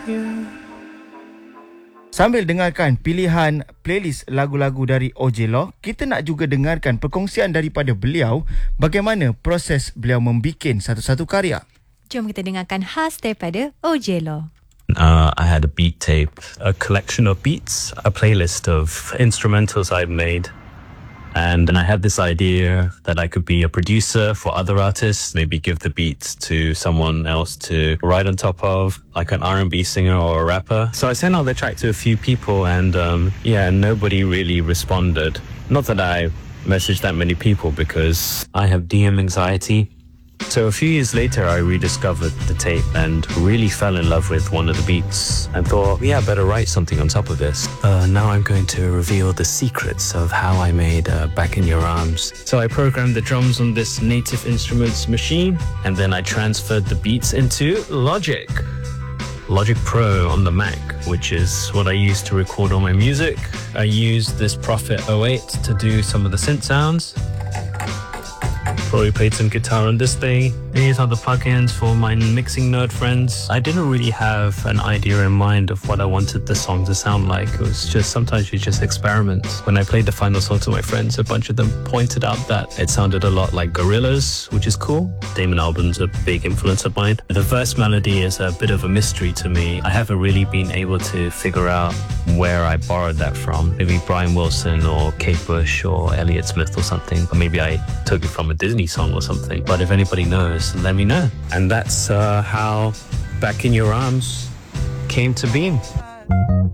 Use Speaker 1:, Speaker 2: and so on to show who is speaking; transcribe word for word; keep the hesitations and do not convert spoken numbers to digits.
Speaker 1: Sambil dengarkan pilihan playlist lagu-lagu dari Ojello, kita nak juga dengarkan perkongsian daripada beliau bagaimana proses beliau membikin satu-satu karya.
Speaker 2: Jom kita dengarkan khas daripada Ojello.
Speaker 3: Uh, I had a beat tape, a collection of beats, a playlist of instrumentals I'd made. And then I had this idea that I could be a producer for other artists, maybe give the beats to someone else to write on top of, like an R and B singer or a rapper. So I sent out the track to a few people and um, yeah, nobody really responded. Not that I messaged that many people because I have D M anxiety. So a few years later, I rediscovered the tape and really fell in love with one of the beats and thought, yeah, I better write something on top of this. Uh, now I'm going to reveal the secrets of how I made uh, Back in Your Arms. So I programmed the drums on this Native Instruments machine and then I transferred the beats into Logic. Logic Pro on the Mac, which is what I use to record all my music. I used this Prophet oh eight to do some of the synth sounds. Probably played some guitar on this thing. These are the plugins for my mixing nerd friends. I didn't really have an idea in mind of what I wanted the song to sound like. It was just, sometimes you just experiment. When I played the final song to my friends, a bunch of them pointed out that it sounded a lot like Gorillaz, which is cool. Damon Albarn's a big influence of mine. The verse melody is a bit of a mystery to me. I haven't really been able to figure out where I borrowed that from. Maybe Brian Wilson or Kate Bush or Elliott Smith or something. Or maybe I took it from a Disney song or something. But if anybody knows, let me know. And that's uh, how Back in Your Arms came to be.